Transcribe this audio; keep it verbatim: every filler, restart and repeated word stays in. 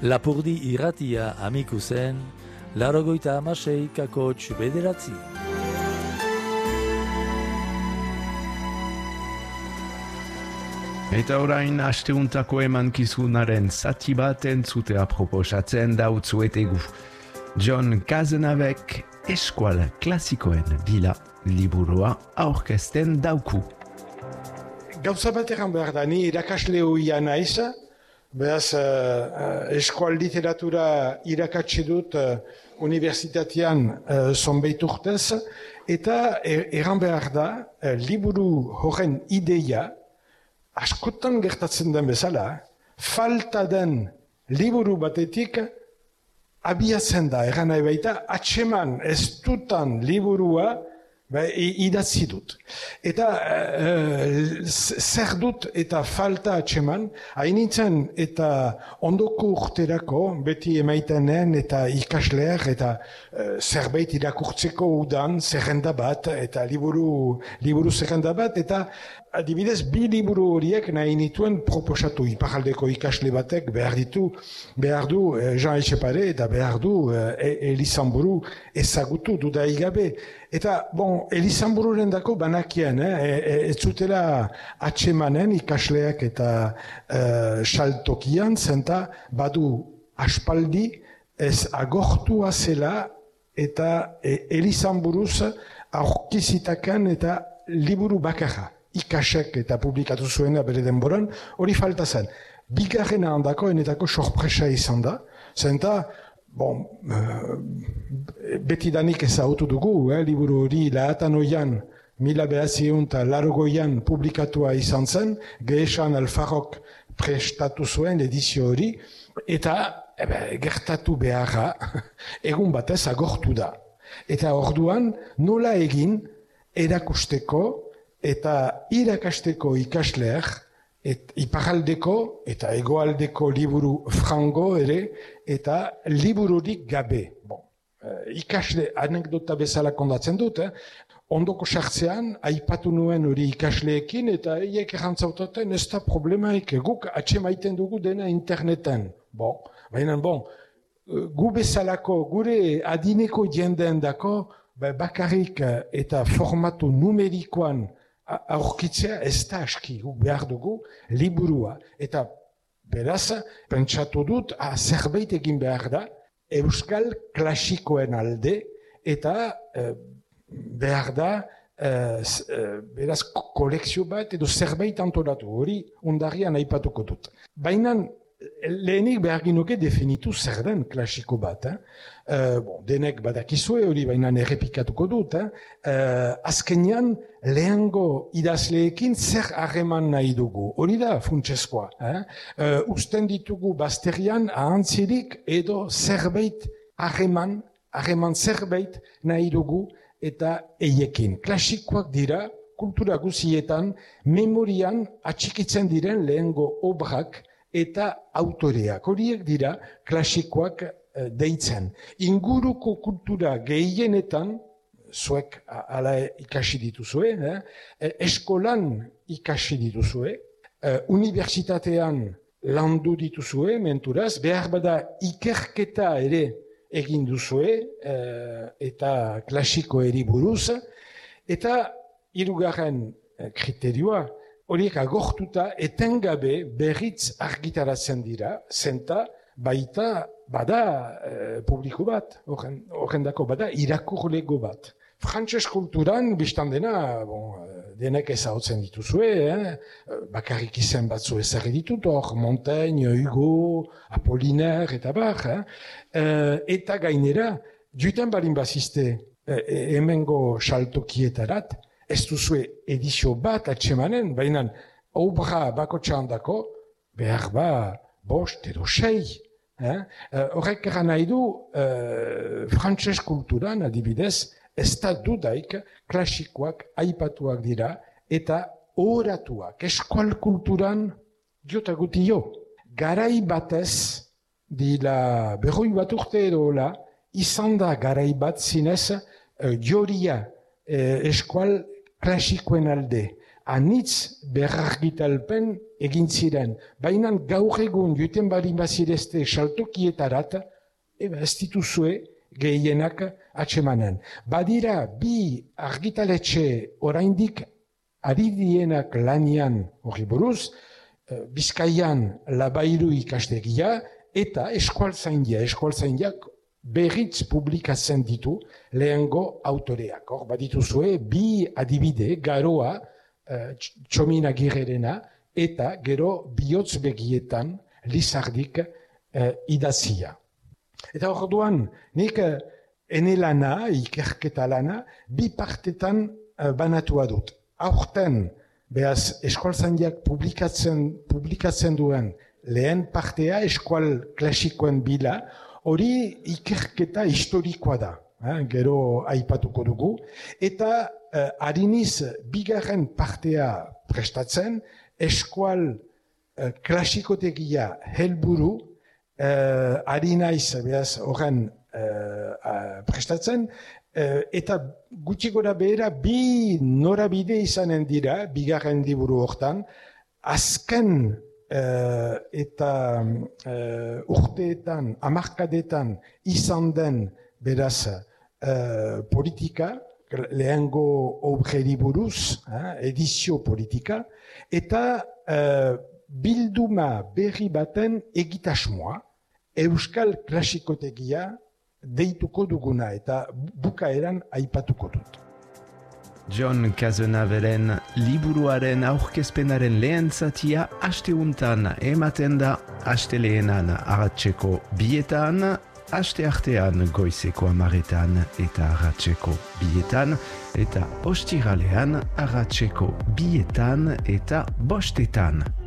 Lapurdi irratia amiku zen, larogoita amasei kakotx bederatzi. Eta orain asteuntako emankizunaren zati bat entzutea proposatzen dautzuetegu. John Cazenavek eskual klasikoen bila liburua aurkezten dauku. Gauza bat egan behar da, ni irakasle hoia naiz, beraz uh, eskual literatura irakatsi dut uh, unibertsitatean uh, zonbait urtez, eta egan behar da, uh, liburu horren ideia, askotan gertatzen den bezala, falta den liburu batetik abiatzen da, egan nahi baita, atseman ez dutan liburua ba, idatzi dut. Eta uh, zer dut eta falta atseman, hainitzen eta ondoko urterako, beti emaitenen eta ikasleak eta uh, zerbait irakurtzeko udan, zerrenda bat, eta liburu, liburu zerrenda bat, eta adibidez, bi liburu horiek nahi nituen proposatu. Iparaldeko ikasle batek behar ditu, behar du Jean Etxepare eta behar du Elizamburu ezagutu dudai gabe. Eta, bon, Elizambururen dako banakien, eh? Ez zutela atsemanen ikasleak eta uh, saltokian, zenta badu aspaldi ez agortua zela eta e, Elizamburuz aurkizitakan eta liburu bakarra. Ikasek eta publikatu zuena bere denboran, hori falta zen. Bigarrena handako enetako sorpresa izan da, zenta, bon, uh, betidanik ezagutu dugu, eh, liburu hori lahatan oian, mila behatziehun eta larogoian publikatua izan zen, Gehesan Alfarrok prestatu zuen edizio hori, eta ebe, gertatu beharra, egun batez agortu da. Eta orduan, nola egin erakusteko, eta irakasteko ikasleak, et iparaldeko eta hegoaldeko liburu frango ere, eta libururik gabe. Bon, ikasle anekdota bezala kondatzen dut, eh? Ondoko sartzean, aipatu nuen hori ikasleekin, eta eiek errantzautaten ez da problemaik, guk atsemaiten dugu dena interneten. Bon, baina, bon, gu bezalako, gure adineko jendeen dako, bakarrik eta formatu numerikoan aurkitzea ez da aski, guk behar dugu liburua. Eta beraz, pentsatu dut, ah, zerbait egin behar da, euskal klasikoen alde, eta eh, behar da, eh, beraz, kolekzio bat, edo zerbait antolatu, hori ondarian aipatuko dut. Baina, lehenik behar ginoke definitu zer den klasiko bat. Eh? Uh, bon, denek badakizue hori baina errepikatuko dut. Eh? Uh, azkenean lehengo idazleekin zer harreman nahi dugu. Hori da funtsezkoa. Eh? Uh, usten ditugu bazterian ahantzirik edo zerbait harreman, harreman zerbait nahi dugu eta eiekin. Klasikoak dira, kultura guzietan, memorian atxikitzen diren lehengo obrak eta autoreak. Horiek dira klasikoak e, deitzen. Inguruko kultura gehienetan, zuek ala ikasi dituzue, eh? Eskolan ikasi dituzue, e, unibertsitatean landu dituzue, menturaz, behar bada ikerketa ere egin duzue, e, eta klasikoeri buruz, eta hirugarren kriterioa, horiek agortuta etengabe berriz argitaratzen dira, zenta baita bada e, publiko bat, horren dako bada irakurlego bat. Frantses kulturan, biztan dena, bon, denek ezagutzen dituzue, eh? Bakarrik izen batzu ezagri ditut, hor Montaigne, Hugo, Apollinaire eta bar, eh? e, eta gainera, duiten balin bazizte e, hemengo saltokietarat, ez duzue edizio bat atsemanen, baina obra bako txandako, behar ba, bost edo sei. Horrek eh? eran nahi du, eh, frantses kulturan adibidez, ez da dudaik klasikoak aipatuak dira, eta oratuak, eskual kulturan diotaguti jo. Garai batez, dila berroi bat urte edo hola, izan da garai bat zinez, eh, joria eh, eskual klasikoen alde. anitz berrargitalpen egin ziren. Baina gaur egun juten bali bazirezte saltokietarat, eba ez dituzue gehienak atsemanen. Badira bi argitaletxe oraindik ari dienak lanian hori buruz, Bizkaian Labairu ikastegia eta eskualtzaindia. Eskualtzaindiak berriz publikatzen ditu lehengo autoreak. Hor badituzue bi adibide, Garoa, Txomin Agirrerena, eta gero bihotz begietan Lizardik idazia. Eta orduan, nik ene lana, ikerketa lana, bi partetan banatua dut. Aurten, behaz, eskualtzaindiak publikatzen, publikatzen duen lehen partea, eskual klasikoen bila, hori ikerketa historikoa da, eh, gero aipatuko dugu, eta eh, hariniz bigarren partea prestatzen, eskual eh, klasikotegia helburu, eh, harinaiz, behaz, horren eh, prestatzen, Uh, eta gutxi gora behera bi norabide izanen dira, bigarren liburu hortan, azken uh, eta uh, urteetan, hamarkadetan izan den beraz uh, politika, lehengo obreri buruz, eh, edizio politika, eta uh, bilduma berri baten egitasmoa, euskal klasikotegia deituko duguna eta bukaeran aipatuko dut. John Cazenaveren liburuaren aurkezpenaren lehen zatia asteuntan ematen da, astelehenan arratseko bietan, asteartean goizeko amaretan eta arratseko bietan, eta ostiralean arratseko bietan eta bostetan.